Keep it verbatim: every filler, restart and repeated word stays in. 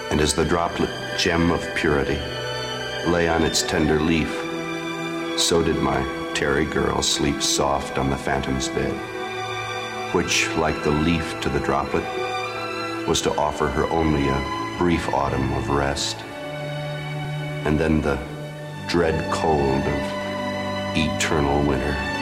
And as the droplet gem of purity lay on its tender leaf, so did my tarry girl sleep soft on the phantom's bed, which, like the leaf to the droplet, was to offer her only a brief autumn of rest, and then the dread cold of eternal winter.